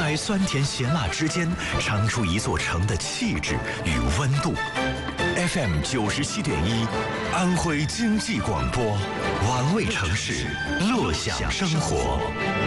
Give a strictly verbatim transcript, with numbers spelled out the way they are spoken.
在酸甜咸辣之间尝出一座城的气质与温度。F M 九十七点一，安徽经济广播，玩味城市，乐享生活。